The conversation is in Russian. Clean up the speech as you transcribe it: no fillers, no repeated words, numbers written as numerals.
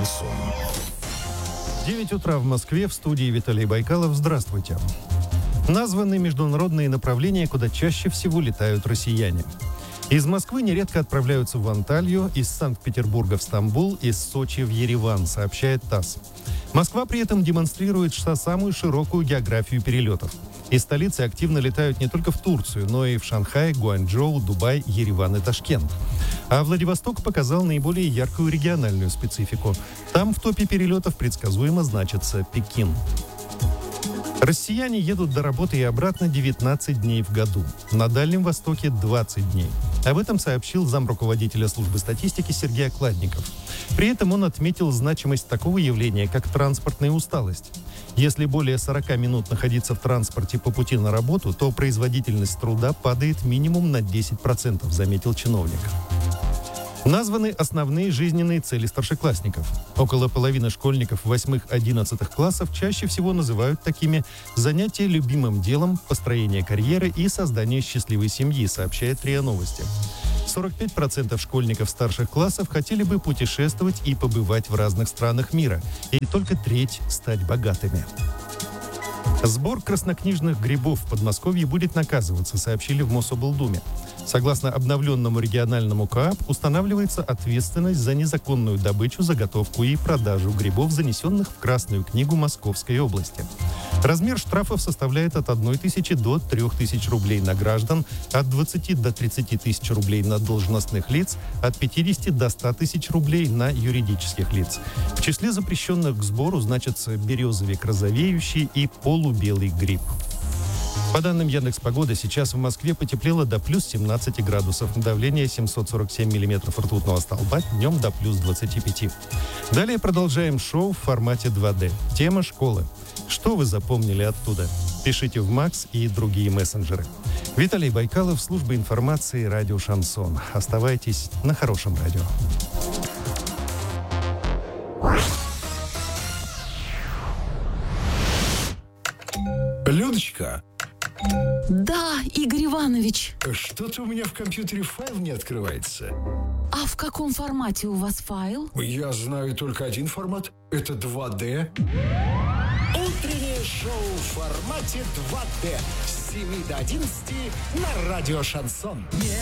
Шансон. 9 утра в Москве, в студии Виталий Байкалов. Здравствуйте. Названы международные направления, куда чаще всего летают россияне. Из Москвы нередко отправляются в Анталью, из Санкт-Петербурга в Стамбул, из Сочи в Ереван, сообщает ТАСС. Москва при этом демонстрирует самую широкую географию перелетов. Из столицы активно летают не только в Турцию, но и в Шанхай, Гуанчжоу, Дубай, Ереван и Ташкент. А Владивосток показал наиболее яркую региональную специфику. Там в топе перелетов предсказуемо значится Пекин. Россияне едут до работы и обратно 19 дней в году. На Дальнем Востоке 20 дней. Об этом сообщил замруководителя службы статистики Сергей Окладников. При этом он отметил значимость такого явления, как транспортная усталость. Если более 40 минут находиться в транспорте по пути на работу, то производительность труда падает минимум на 10%, заметил чиновник. Названы основные жизненные цели старшеклассников. Около половины школьников 8-11 классов чаще всего называют такими занятия любимым делом, построение карьеры и создание счастливой семьи, сообщает РИА Новости. 45% школьников старших классов хотели бы путешествовать и побывать в разных странах мира, и только треть стать богатыми. Сбор краснокнижных грибов в Подмосковье будет наказываться, сообщили в Мособлдуме. Согласно обновленному региональному КоАП, устанавливается ответственность за незаконную добычу, заготовку и продажу грибов, занесенных в Красную книгу Московской области. Размер штрафов составляет от 1 тысячи до 3 тысяч рублей на граждан, от 20 до 30 тысяч рублей на должностных лиц, от 50 до 100 тысяч рублей на юридических лиц. В числе запрещенных к сбору значатся березовик розовеющий и полубелый гриб. По данным Яндекс.Погоды, сейчас в Москве потеплело до плюс 17 градусов. Давление 747 миллиметров ртутного столба, днем до плюс 25. Далее продолжаем шоу в формате 2D. Тема «Школы». Что вы запомнили оттуда? Пишите в МАКС и другие мессенджеры. Виталий Байкалов, служба информации, радио «Шансон». Оставайтесь на хорошем радио. Людочка. Да, Игорь Иванович. Что-то у меня в компьютере файл не открывается. А в каком формате у вас файл? Я знаю только один формат. Это 2D. Утреннее шоу в формате 2D. С 7 до 11 на радио «Шансон».